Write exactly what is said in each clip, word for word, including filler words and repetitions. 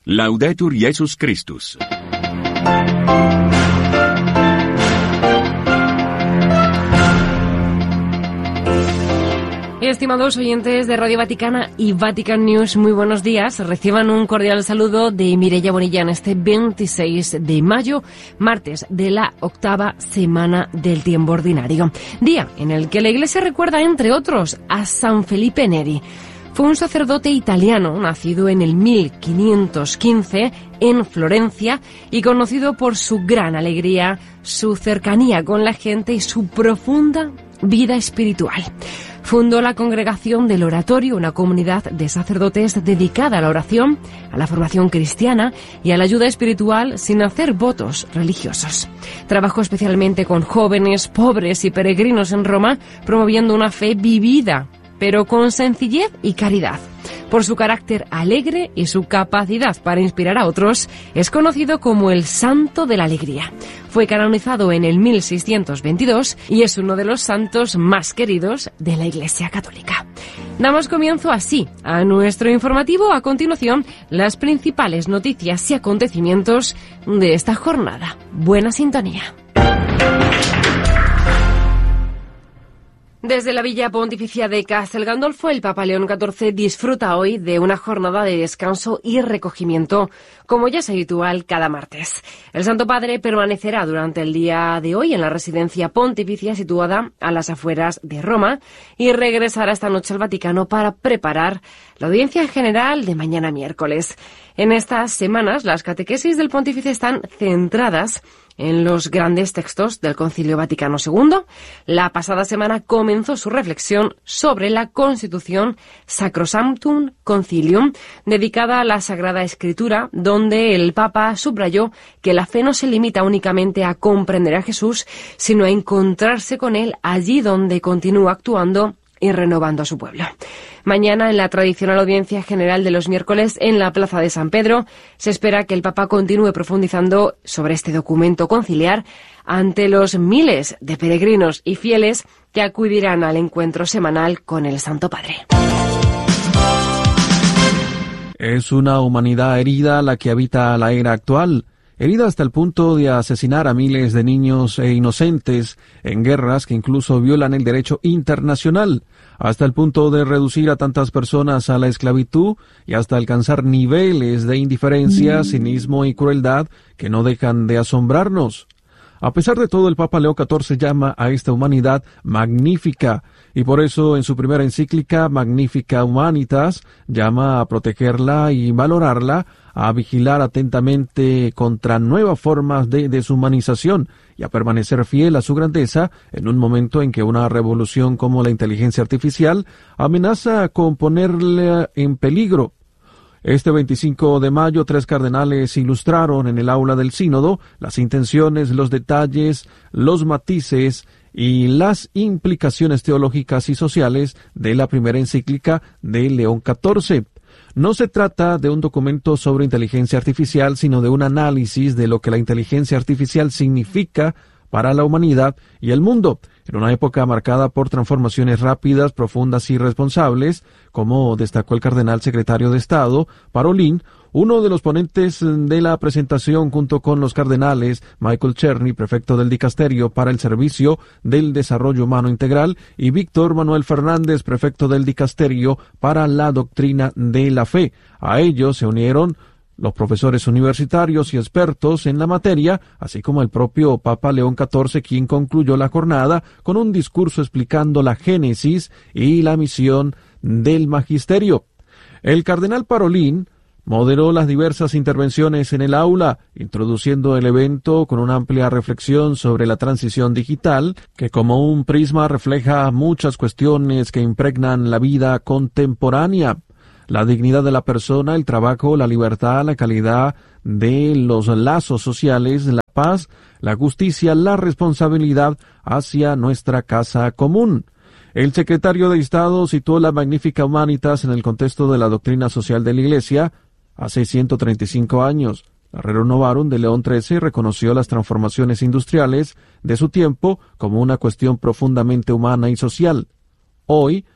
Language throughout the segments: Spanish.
Laudetur Jesus Christus. Estimados oyentes de Radio Vaticana y Vatican News, muy buenos días. Reciban un cordial saludo de Mireia Bonilla en este veintiséis de mayo, martes de la octava semana del tiempo ordinario. Día en el que la Iglesia recuerda, entre otros, a San Felipe Neri. Fue un sacerdote italiano, nacido en el mil quinientos quince en Florencia y conocido por su gran alegría, su cercanía con la gente y su profunda vida espiritual. Fundó la Congregación del Oratorio, una comunidad de sacerdotes dedicada a la oración, a la formación cristiana y a la ayuda espiritual sin hacer votos religiosos. Trabajó especialmente con jóvenes, pobres y peregrinos en Roma, promoviendo una fe vivida, pero con sencillez y caridad. Por su carácter alegre y su capacidad para inspirar a otros, es conocido como el Santo de la Alegría. Fue canonizado en el mil seiscientos veintidós y es uno de los santos más queridos de la Iglesia Católica. Damos comienzo así a nuestro informativo. A continuación, las principales noticias y acontecimientos de esta jornada. Buena sintonía. Desde la Villa Pontificia de Castel Gandolfo, el Papa León catorce disfruta hoy de una jornada de descanso y recogimiento, como ya es habitual cada martes. El Santo Padre permanecerá durante el día de hoy en la residencia pontificia situada a las afueras de Roma y regresará esta noche al Vaticano para preparar la audiencia general de mañana miércoles. En estas semanas, las catequesis del pontífice están centradas en los grandes textos del Concilio Vaticano segundo. La pasada semana comenzó su reflexión sobre la Constitución Sacrosanctum Concilium, dedicada a la Sagrada Escritura, donde el Papa subrayó que la fe no se limita únicamente a comprender a Jesús, sino a encontrarse con Él allí donde continúa actuando y renovando a su pueblo. Mañana, en la tradicional audiencia general de los miércoles en la Plaza de San Pedro, se espera que el Papa continúe profundizando sobre este documento conciliar ante los miles de peregrinos y fieles que acudirán al encuentro semanal con el Santo Padre. Es una humanidad herida la que habita la era actual, herida hasta el punto de asesinar a miles de niños e inocentes en guerras que incluso violan el derecho internacional, hasta el punto de reducir a tantas personas a la esclavitud y hasta alcanzar niveles de indiferencia, cinismo y crueldad que no dejan de asombrarnos. A pesar de todo, el Papa León catorce llama a esta humanidad magnífica, y por eso en su primera encíclica, Magnificat Humanitas, llama a protegerla y valorarla, a vigilar atentamente contra nuevas formas de deshumanización y a permanecer fiel a su grandeza en un momento en que una revolución como la inteligencia artificial amenaza con ponerla en peligro. Este veinticinco de mayo, tres cardenales ilustraron en el aula del sínodo las intenciones, los detalles, los matices y las implicaciones teológicas y sociales de la primera encíclica de León catorce. No se trata de un documento sobre inteligencia artificial, sino de un análisis de lo que la inteligencia artificial significa para la humanidad y el mundo, en una época marcada por transformaciones rápidas, profundas y responsables, como destacó el cardenal secretario de Estado, Parolin, uno de los ponentes de la presentación junto con los cardenales Michael Cherny, prefecto del Dicasterio para el Servicio del Desarrollo Humano Integral, y Víctor Manuel Fernández, prefecto del Dicasterio para la Doctrina de la Fe. A ellos se unieron los profesores universitarios y expertos en la materia, así como el propio Papa León catorce, quien concluyó la jornada con un discurso explicando la génesis y la misión del magisterio. El cardenal Parolin moderó las diversas intervenciones en el aula, introduciendo el evento con una amplia reflexión sobre la transición digital, que como un prisma refleja muchas cuestiones que impregnan la vida contemporánea. La dignidad de la persona, el trabajo, la libertad, la calidad de los lazos sociales, la paz, la justicia, la responsabilidad hacia nuestra casa común. El secretario de Estado citó la Magnificat Humanitas en el contexto de la doctrina social de la Iglesia hace ciento treinta y cinco años. La Rerum Novarum de León trece reconoció las transformaciones industriales de su tiempo como una cuestión profundamente humana y social. Hoy,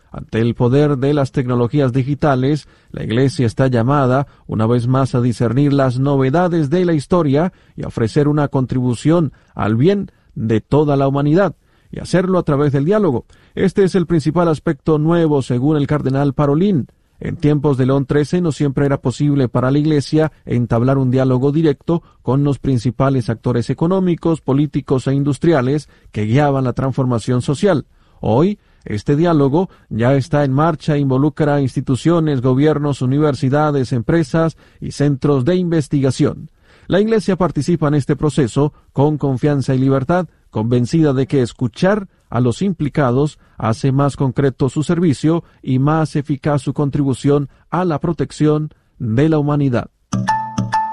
Ante el poder de las tecnologías digitales, la Iglesia está llamada, una vez más, a discernir las novedades de la historia y a ofrecer una contribución al bien de toda la humanidad, y hacerlo a través del diálogo. Este es el principal aspecto nuevo, según el cardenal Parolin. En tiempos de León trece no siempre era posible para la Iglesia entablar un diálogo directo con los principales actores económicos, políticos e industriales que guiaban la transformación social. Hoy, este diálogo ya está en marcha e involucra a instituciones, gobiernos, universidades, empresas y centros de investigación. La Iglesia participa en este proceso con confianza y libertad, convencida de que escuchar a los implicados hace más concreto su servicio y más eficaz su contribución a la protección de la humanidad.